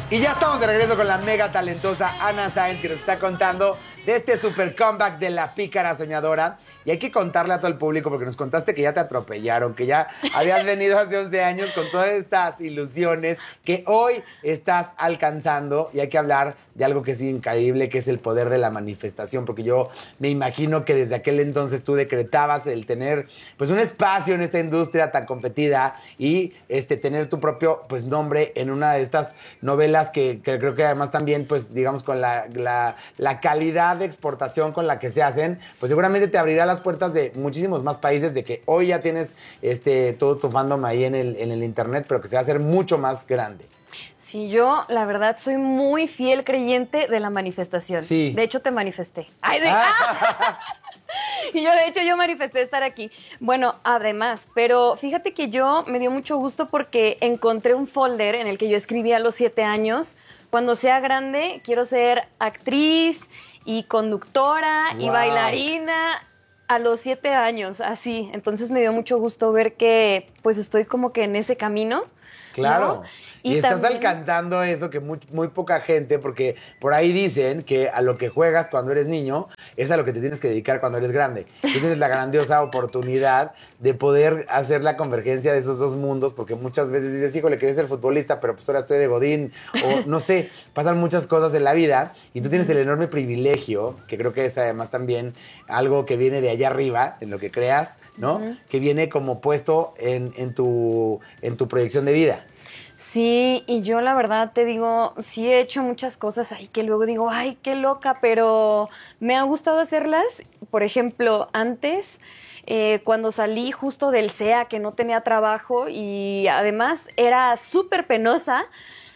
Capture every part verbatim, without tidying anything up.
Y ya estamos de regreso con la mega talentosa Ana Sáenz, que nos está contando de este super comeback de La Pícara Soñadora. Y hay que contarle a todo el público, porque nos contaste que ya te atropellaron, que ya habías venido hace once años con todas estas ilusiones que hoy estás alcanzando. Y hay que hablar de algo que es increíble, que es el poder de la manifestación, porque yo me imagino que desde aquel entonces tú decretabas el tener pues un espacio en esta industria tan competida y este, tener tu propio pues nombre en una de estas novelas que, que creo que además también pues digamos con la, la, la calidad de exportación con la que se hacen, pues seguramente te abrirá las puertas de muchísimos más países, de que hoy ya tienes este, todo tu fandom ahí en el, en el internet, pero que se va a hacer mucho más grande. Sí, yo, la verdad, soy muy fiel creyente de la manifestación. Sí. De hecho, te manifesté. ¡Ay, de... Ah. Y yo, de hecho, yo manifesté estar aquí. Bueno, además, pero fíjate que yo me dio mucho gusto porque encontré un folder en el que yo escribía a los siete años. Cuando sea grande, quiero ser actriz y conductora wow. y bailarina a los siete años, así. Entonces me dio mucho gusto ver que, pues, estoy como que en ese camino. Claro. ¿No? Y, y estás también alcanzando eso que muy, muy poca gente, porque por ahí dicen que a lo que juegas cuando eres niño es a lo que te tienes que dedicar cuando eres grande. Tú tienes la grandiosa oportunidad de poder hacer la convergencia de esos dos mundos, porque muchas veces dices, híjole, quería ser futbolista, pero pues ahora estoy de godín, o no sé, pasan muchas cosas en la vida, y tú tienes el enorme privilegio, que creo que es además también algo que viene de allá arriba, en lo que creas, ¿no? Uh-huh. Que viene como puesto en, en, tu, en tu proyección de vida. Sí, y yo la verdad te digo, sí he hecho muchas cosas ahí que luego digo, ay, qué loca, pero me ha gustado hacerlas. Por ejemplo, antes, eh, cuando salí justo del C E A, que no tenía trabajo y además era súper penosa,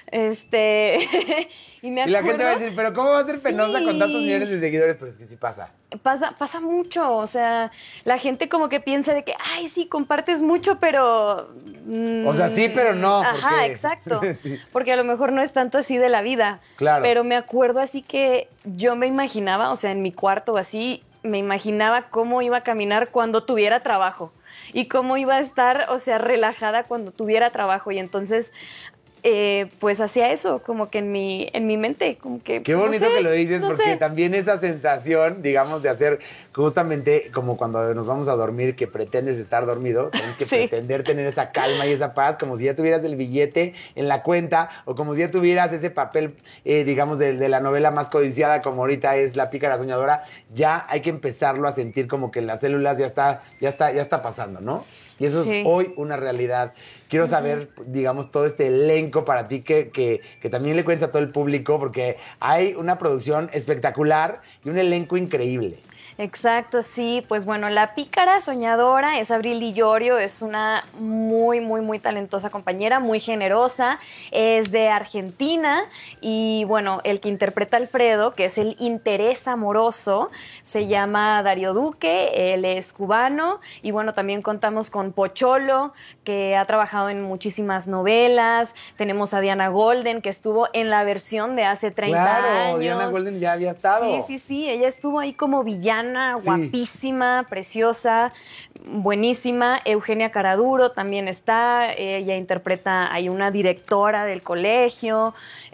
Este, y, me y la gente va a decir, pero ¿cómo va a ser penosa sí. con tantos millones de seguidores? Pero es que sí pasa. Pasa, pasa mucho, o sea, la gente como que piensa de que, ay, sí, compartes mucho, pero... Mmm, o sea, sí, pero no. Ajá, porque... exacto, sí. porque a lo mejor no es tanto así de la vida. Claro. Pero me acuerdo así que yo me imaginaba, o sea, en mi cuarto así, me imaginaba cómo iba a caminar cuando tuviera trabajo y cómo iba a estar, o sea, relajada cuando tuviera trabajo y entonces... Eh, pues hacía eso, como que en mi, en mi mente, como que... Qué bonito no sé, que lo dices, no porque sé. también esa sensación, digamos, de hacer justamente como cuando nos vamos a dormir, que pretendes estar dormido, tienes que sí. pretender tener esa calma y esa paz, como si ya tuvieras el billete en la cuenta, o como si ya tuvieras ese papel, eh, digamos, de, de la novela más codiciada, como ahorita es La Pícara Soñadora. Ya hay que empezarlo a sentir como que en las células ya está, ya está, ya está pasando, ¿no? Y eso sí. es hoy una realidad. Quiero saber, uh-huh. digamos, todo este elenco para ti que, que, que también le cuentes a todo el público, porque hay una producción espectacular y un elenco increíble. Exacto, sí. Pues bueno, La Pícara Soñadora es Abril Di Llorio, es una muy, muy, muy talentosa compañera, muy generosa, es de Argentina y bueno, el que interpreta a Alfredo, que es el interés amoroso, se llama Darío Duque, él es cubano y bueno, también contamos con Pocholo, que ha trabajado en muchísimas novelas, tenemos a Diana Golden, que estuvo en la versión de hace treinta claro, años. Claro, Diana Golden ya había estado. Sí, sí, sí, ella estuvo ahí como villana, Sí. guapísima, preciosa, buenísima. Eugenia Caraduro también está, ella interpreta, hay una directora del colegio,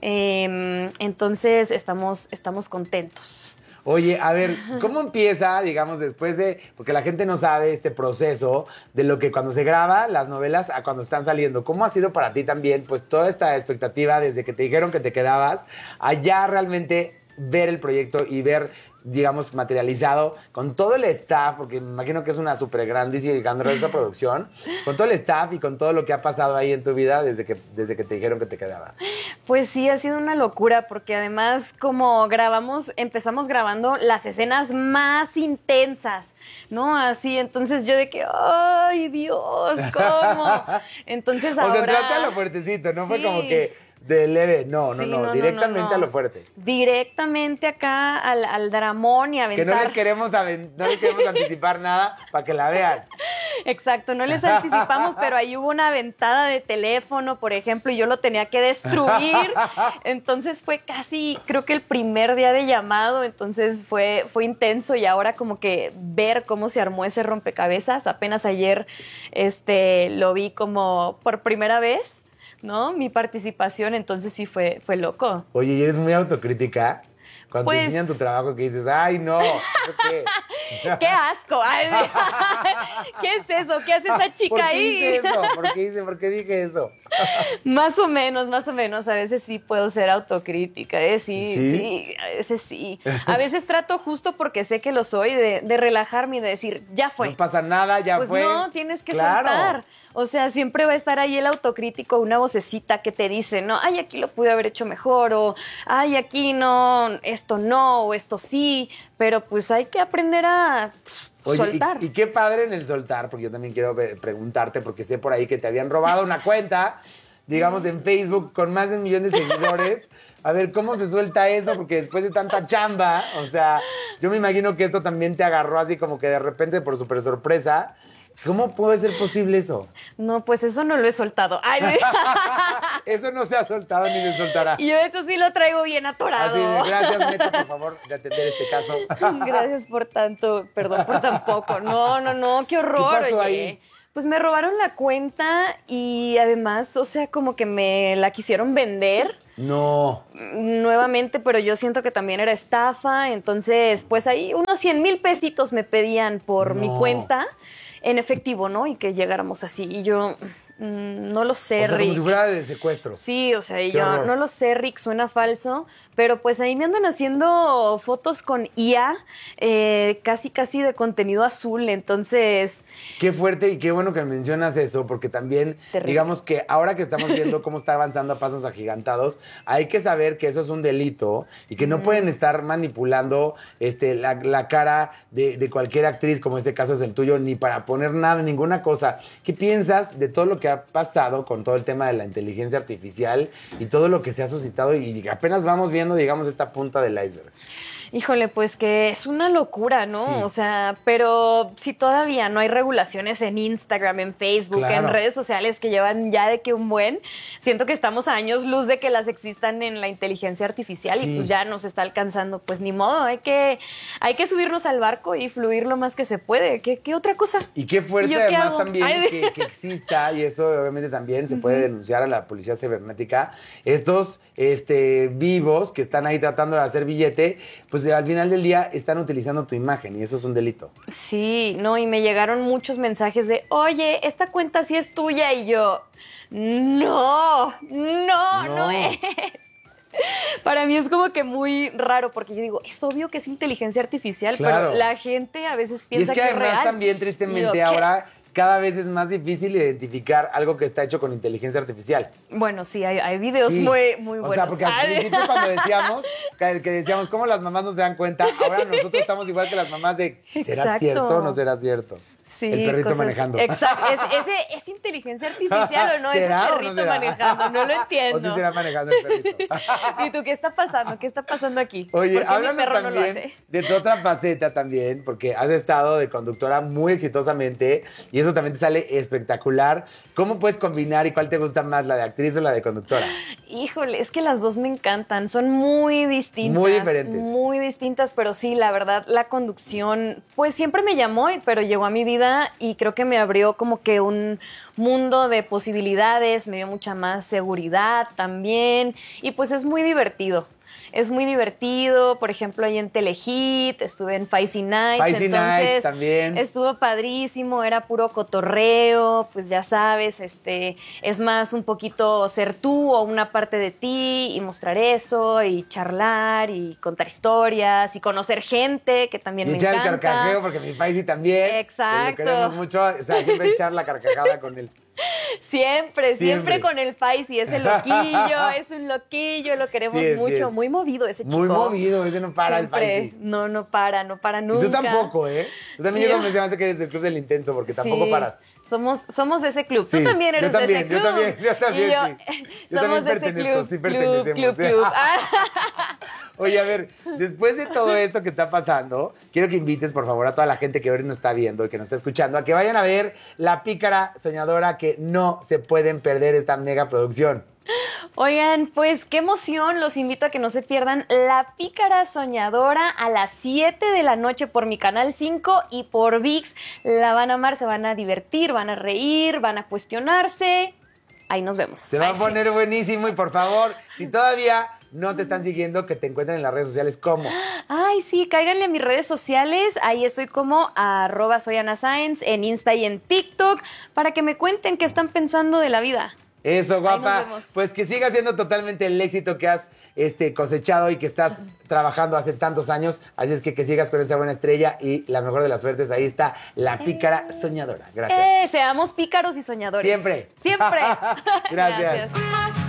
eh, entonces estamos, estamos contentos. Oye, a ver, ¿cómo empieza, digamos, después de, porque la gente no sabe este proceso de lo que cuando se graba las novelas a cuando están saliendo? ¿Cómo ha sido para ti también, pues, toda esta expectativa desde que te dijeron que te quedabas, allá realmente ver el proyecto y ver, digamos, materializado con todo el staff, porque me imagino que es una súper grandísima y grandiosa producción, con todo el staff y con todo lo que ha pasado ahí en tu vida desde que, desde que te dijeron que te quedabas? Pues sí, ha sido una locura, porque además como grabamos, empezamos grabando las escenas más intensas, ¿no? Así, entonces yo de que, ¡ay, Dios! ¿Cómo? Entonces ahora... O sea, entraste a lo fuertecito, ¿no? Sí. Fue como que... De leve, no, sí, no, no, no, directamente no, no. a lo fuerte. Directamente acá al, al dramón y aventar. Que no les queremos, no les queremos anticipar nada para que la vean. Exacto, no les anticipamos, pero ahí hubo una ventada de teléfono, por ejemplo, y yo lo tenía que destruir. Entonces fue casi, creo que el primer día de llamado, entonces fue, fue intenso y ahora como que ver cómo se armó ese rompecabezas. Apenas ayer este, lo vi como por primera vez. ¿no? Mi participación, entonces sí fue, fue loco. Oye, ¿y eres muy autocrítica? Cuando Pues- te enseñan tu trabajo que dices, ay, no, ¿eso qué? ¡Qué asco! Ay, ¿qué es eso? ¿Qué hace esa chica ¿Por qué ahí? hice eso? ¿Por qué hice? ¿Por qué dije eso? Más o menos, más o menos. A veces sí puedo ser autocrítica, ¿eh? Sí, ¿Sí? sí, a veces sí. A veces trato justo porque sé que lo soy, de, de relajarme y de decir, ya fue. No pasa nada, ya Pues fue. no, tienes que Claro. soltar. O sea, siempre va a estar ahí el autocrítico, una vocecita que te dice, no, ay, aquí lo pude haber hecho mejor, o ay, aquí no, esto no, o esto sí, pero pues hay que aprender a pff, Oye, soltar. Y, y qué padre en el soltar, porque yo también quiero ver- preguntarte, porque sé por ahí que te habían robado una cuenta, digamos, en Facebook con más de un millón de seguidores. A ver, ¿cómo se suelta eso? Porque después de tanta chamba, o sea, yo me imagino que esto también te agarró así como que de repente por súper sorpresa. ¿Cómo puede ser posible eso? No, pues eso no lo he soltado. Ay, Eso no se ha soltado ni se soltará. y yo eso sí lo traigo bien Así atorado. de, gracias, Meta, por favor, de atender este caso. Gracias por tanto, perdón por tan poco. No, no, no, qué horror. ¿Qué pasó oye. ahí? Pues me robaron la cuenta y además, o sea, como que me la quisieron vender No. nuevamente, pero yo siento que también era estafa. Entonces, pues ahí unos cien mil pesitos me pedían por No. mi cuenta en efectivo, ¿no? Y que llegáramos así. Y yo, mm, no lo sé, O sea, Rick. como si fuera de secuestro. Sí, o sea, y Qué yo horror. no lo sé, Rick, suena falso, pero pues ahí me andan haciendo fotos con I A, eh, casi casi de contenido azul, entonces, Qué fuerte y qué bueno que mencionas eso, porque también, Terrible. digamos que ahora que estamos viendo cómo está avanzando a pasos agigantados, hay que saber que eso es un delito y que no pueden estar manipulando este, la, la cara de, de cualquier actriz, como este caso es el tuyo, ni para poner nada, ninguna cosa. ¿Qué piensas de todo lo que ha pasado con todo el tema de la inteligencia artificial y todo lo que se ha suscitado y apenas vamos viendo, digamos, esta punta del iceberg? híjole, pues que es una locura, ¿no? Sí. O sea, pero si todavía no hay regulaciones en Instagram, en Facebook, Claro. en redes sociales que llevan ya de que un buen, siento que estamos a años luz de que las existan en la inteligencia artificial Sí. y pues ya nos está alcanzando, pues ni modo, hay que, hay que subirnos al barco y fluir lo más que se puede. ¿Qué, qué otra cosa? Y qué fuerte ¿Y yo qué además hago? también Ay, que, que exista, y eso obviamente también se puede denunciar a la policía cibernética, estos este, vivos que están ahí tratando de hacer billete, pues al final del día están utilizando tu imagen y eso es un delito. Sí, no, y me llegaron muchos mensajes de, oye, esta cuenta sí es tuya, y yo, no, no, no, No. es. Para mí es como que muy raro, porque yo digo, es obvio que es inteligencia artificial, Claro. pero la gente a veces Y es piensa que que, es además real. también Y tristemente yo, ¿qué? ahora cada vez es más difícil identificar algo que está hecho con inteligencia artificial. Bueno, sí, hay, hay videos Sí. muy, muy O buenos. sea, porque al Ay. principio cuando decíamos, que que decíamos cómo las mamás no se dan cuenta, ahora nosotros estamos igual que las mamás de, ¿será Exacto. cierto o no será cierto? Sí, El perrito cosas- manejando. Exacto. ¿Es, ese- ¿Es inteligencia artificial o no? Es el ¿Será o no perrito será? manejando. No lo O entiendo. sí será manejando el perrito. ¿Y tú qué está pasando? ¿Qué está pasando aquí? Oye, ¿Por qué mi háblame perro no lo también hace? de tu otra faceta también, porque has estado de conductora muy exitosamente y eso también te sale espectacular. ¿Cómo puedes combinar y cuál te gusta más, la de actriz o la de conductora? Híjole, es que las dos me encantan, son muy distintas. Muy diferentes. Muy distintas, pero sí, la verdad, la conducción, pues siempre me llamó, y- pero llegó a mi vida y creo que me abrió como que un mundo de posibilidades, me dio mucha más seguridad también, y pues es muy divertido. Es muy divertido, por ejemplo, ahí en Telehit, estuve en Feisty Nights, Feisty entonces Nights también. estuvo padrísimo, era puro cotorreo, pues ya sabes, este, es más un poquito ser tú o una parte de ti y mostrar eso y charlar y contar historias y conocer gente que también Y me echar el encanta. carcajeo, porque mi país sí también. que Exacto. Lo queremos mucho, o sea, siempre echar la carcajada con él. Siempre, siempre, Siempre. con el país y ese loquillo, es un loquillo, lo queremos Sí es, sí mucho, es. muy movido ese chico. Muy movido, ese no para Siempre. el país. No, no para, no para Y nunca. tú tampoco, ¿eh? Tú también Yo- yo me hace que eres del club del intenso, porque tampoco Sí, paras. Somos, somos de ese club. Sí, Tú también yo eres también, de ese yo club. también, yo también, Y yo, sí. Yo somos también de ese pertenezco, club. sí club, pertenecemos, club, sí. club. Ah. Oye, a ver, después de todo esto que está pasando, quiero que invites, por favor, a toda la gente que hoy nos está viendo y que nos está escuchando, a que vayan a ver La Pícara Soñadora, que no se pueden perder esta mega producción. Oigan, pues qué emoción. Los invito a que no se pierdan La Pícara Soñadora a las siete de la noche por mi canal cinco y por ViX. La van a amar, se van a divertir, van a reír, van a cuestionarse. ahí nos vemos. Se va Ay, a sí. poner buenísimo y por favor, si todavía no te están siguiendo, que te encuentren en las redes sociales como. Ay, sí, cáiganle a mis redes sociales. Ahí estoy como arroba soy Ana Sáenz en Insta y en TikTok para que me cuenten qué están pensando de la vida. Eso, guapa. Ahí nos vemos. Pues que siga siendo totalmente el éxito que has este, cosechado y que estás trabajando hace tantos años. Así es que que sigas con esa buena estrella y la mejor de las suertes. Ahí está la pícara soñadora. Gracias. Eh, seamos pícaros y soñadores. Siempre. Siempre. Gracias. Gracias.